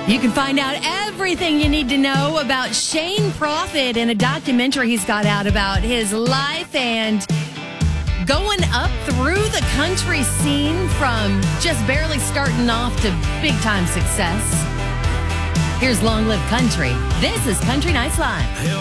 You can find out everything you need to know about Shane Prophet in a documentary he's got out about his life and going up through the country scene from just barely starting off to big-time success. Here's Long Live Country. This is Country Nights Live.